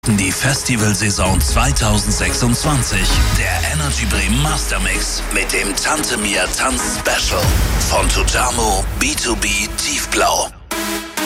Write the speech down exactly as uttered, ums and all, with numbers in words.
Die Festivalsaison zweitausendsechsundzwanzig. Der Energy Bremen Mastermix mit dem Tante Mia Tanz Special. Von Tujamo, B zwei B Tiefblau.